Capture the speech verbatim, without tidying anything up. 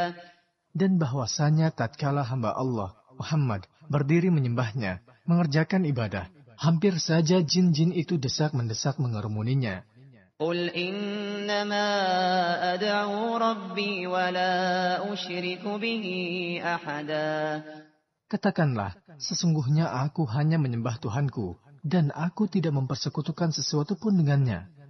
Dan bahwasanya tatkala hamba Allah, Muhammad, berdiri menyembahnya, mengerjakan ibadah, hampir saja jin-jin itu desak-mendesak mengerumuninya. Qul innama ad'u rabbi wa la usyriku bihi ahada. Katakanlah, sesungguhnya aku hanya menyembah Tuhanku, dan aku tidak mempersekutukan sesuatu pun dengannya.